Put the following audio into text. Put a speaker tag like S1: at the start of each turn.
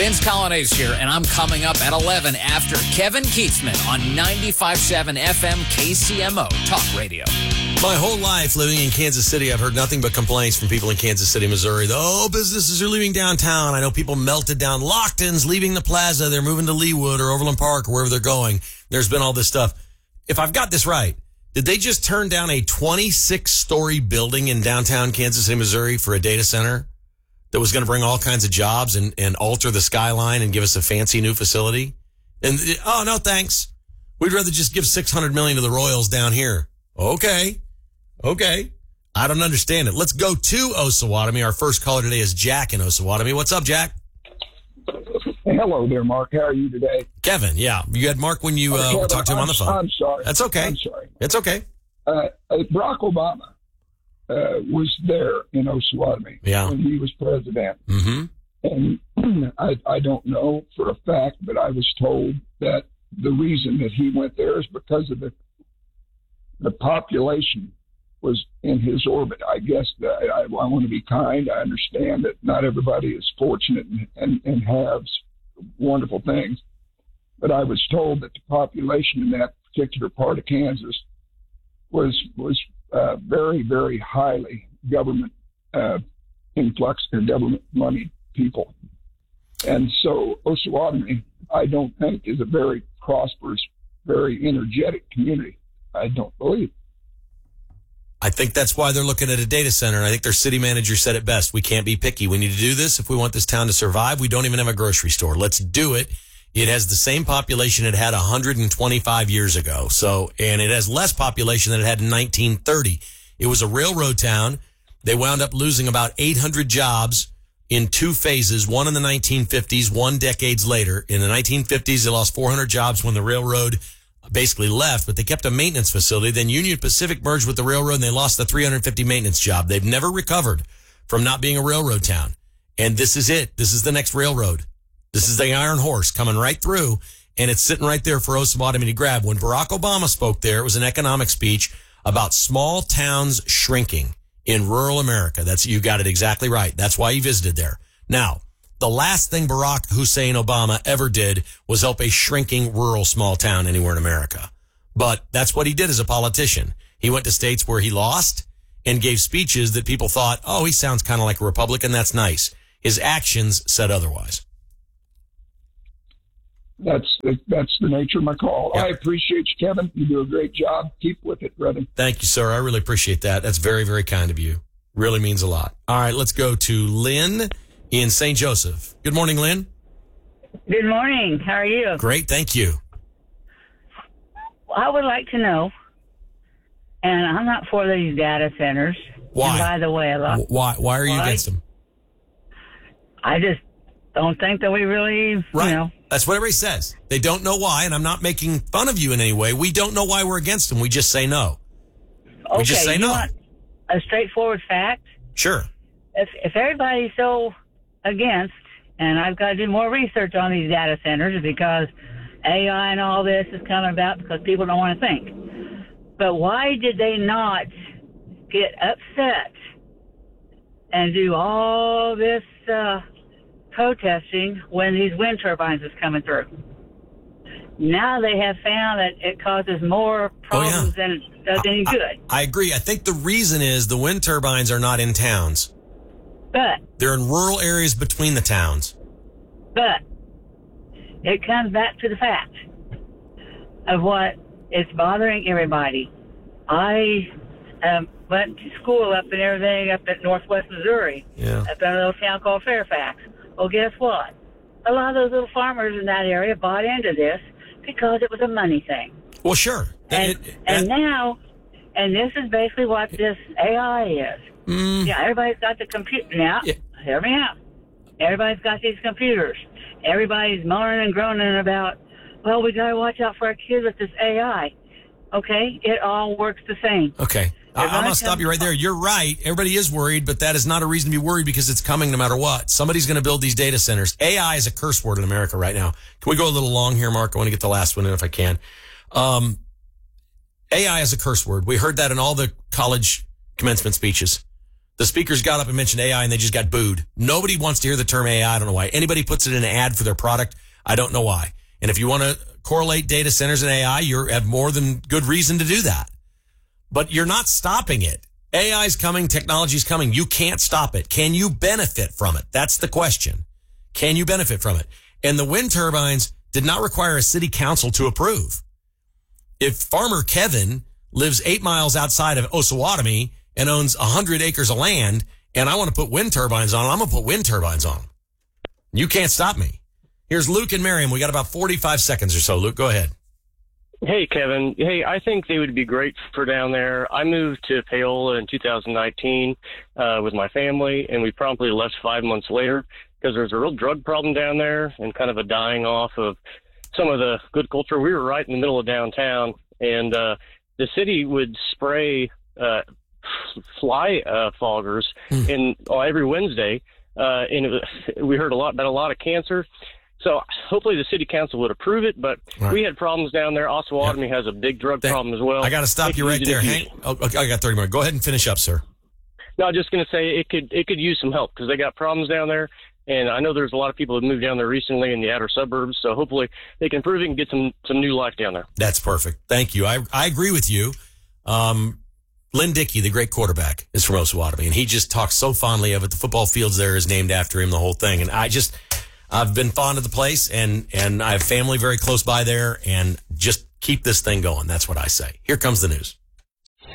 S1: Vince Colonnese here, and I'm coming up at 11 after Kevin Keithman on 95.7 FM KCMO Talk Radio.
S2: My whole life living in Kansas City, I've heard nothing but complaints from people in Kansas City, Missouri. Businesses are leaving downtown. I know people melted down. Lockton's leaving the plaza. They're moving to Leawood or Overland Park or wherever they're going. There's been all this stuff. If I've got this right, did they just turn down a 26-story building in downtown Kansas City, Missouri for a data center that was going to bring all kinds of jobs and alter the skyline and give us a fancy new facility? And, oh, no, thanks. We'd rather just give $600 million to the Royals down here. Okay. I don't understand it. Let's go to Osawatomie. Our first caller today is Jack in Osawatomie. What's up, Jack?
S3: Hello there, Mark. How are you today?
S2: Kevin, yeah. You had Mark when you talked to him on the phone.
S3: I'm sorry.
S2: That's okay.
S3: I'm sorry.
S2: It's okay.
S3: Barack Obama was there in Osawatomie when he was president.
S2: Mm-hmm.
S3: And I don't know for a fact, but I was told that the reason that he went there is because of the population was in his orbit. I guess that I want to be kind. I understand that not everybody is fortunate and has wonderful things, but I was told that the population in that particular part of Kansas was very, very highly government influx and government money people. And so Osawatomie, I don't think, is a very prosperous, very energetic community. I don't believe.
S2: I think that's why they're looking at a data center. And I think their city manager said it best. We can't be picky. We need to do this if we want this town to survive. We don't even have a grocery store. Let's do it. It has the same population it had 125 years ago. And it has less population than it had in 1930. It was a railroad town. They wound up losing about 800 jobs in two phases, one in the 1950s, one decades later. In the 1950s, they lost 400 jobs when the railroad basically left, but they kept a maintenance facility. Then Union Pacific merged with the railroad, and they lost the 350 maintenance job. They've never recovered from not being a railroad town. And this is it. This is the next railroad. This is the Iron Horse coming right through, and it's sitting right there for Osawatomie to grab. When Barack Obama spoke there, it was an economic speech about small towns shrinking in rural America. You got it exactly right. That's why he visited there. Now, the last thing Barack Hussein Obama ever did was help a shrinking rural small town anywhere in America. But that's what he did as a politician. He went to states where he lost and gave speeches that people thought, oh, he sounds kind of like a Republican. That's nice. His actions said otherwise.
S3: That's the nature of my call. Yep. I appreciate you, Kevin. You do a great job. Keep with it, brother.
S2: Thank you, sir. I really appreciate that. That's very, very kind of you. Really means a lot. All right, let's go to Lynn in St. Joseph. Good morning, Lynn.
S4: Good morning. How are you?
S2: Great, thank you.
S4: I would like to know, and I'm not for these data centers.
S2: Why?
S4: And by the way,
S2: why are you against them?
S4: I just don't think that we really,
S2: right. That's what everybody says. They don't know why, and I'm not making fun of you in any way. We don't know why we're against them. We just say no.
S4: Okay,
S2: we just say no.
S4: Want a straightforward fact?
S2: Sure.
S4: If everybody's so against, and I've got to do more research on these data centers because AI and all this is coming about because people don't want to think. But why did they not get upset and do all this protesting when these wind turbines is coming through? Now they have found that it causes more problems than it does any good.
S2: I agree. I think the reason is the wind turbines are not in towns.
S4: But
S2: they're in rural areas between the towns.
S4: But it comes back to the fact of what is bothering everybody. I went to school up and everything up at Northwest Missouri, up in a little town called Fairfax. Well, guess what? A lot of those little farmers in that area bought into this because it was a money thing.
S2: Well, sure.
S4: And this is basically what this AI is. Yeah, everybody's got the computer now. Yeah. Hear me out. Everybody's got these computers. Everybody's moaning and groaning about, well, we got to watch out for our kids with this AI. Okay, it all works the same.
S2: Okay. I'm going to stop you right there. You're right. Everybody is worried, but that is not a reason to be worried because it's coming no matter what. Somebody's going to build these data centers. AI is a curse word in America right now. Can we go a little long here, Mark? I want to get the last one in if I can. AI is a curse word. We heard that in all the college commencement speeches. The speakers got up and mentioned AI and they just got booed. Nobody wants to hear the term AI. I don't know why. Anybody puts it in an ad for their product, I don't know why. And if you want to correlate data centers and AI, you have more than good reason to do that. But you're not stopping it. AI is coming. Technology is coming. You can't stop it. Can you benefit from it? That's the question. Can you benefit from it? And the wind turbines did not require a city council to approve. If Farmer Kevin lives 8 miles outside of Osawatomie and owns 100 acres of land, and I want to put wind turbines on, I'm going to put wind turbines on them. You can't stop me. Here's Luke and Miriam. We got about 45 seconds or so. Luke, go ahead.
S5: Hey, Kevin. Hey, I think they would be great for down there. I moved to Paola in 2019 with my family, and we promptly left 5 months later because there's a real drug problem down there and kind of a dying off of some of the good culture. We were right in the middle of downtown, and the city would spray fly foggers every Wednesday, and we heard about a lot of cancer. So hopefully the city council would approve it, but we had problems down there. Osawatomie has a big drug problem as well.
S2: I got to stop you right there. I got 30 minutes. Go ahead and finish up, sir.
S5: No, I'm just going to say it could use some help because they got problems down there. And I know there's a lot of people that moved down there recently in the outer suburbs. So hopefully they can improve it and get some new life down there.
S2: That's perfect. Thank you. I agree with you. Lynn Dickey, the great quarterback, is from Osawatomie, and he just talks so fondly of it. The football fields there is named after him, the whole thing. And I've been fond of the place, and I have family very close by there, and just keep this thing going. That's what I say. Here comes the news.